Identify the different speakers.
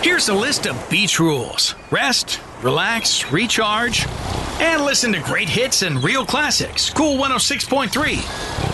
Speaker 1: Here's a list of beach rules: rest, relax, recharge, and listen to great hits and real classics. Cool 106.3.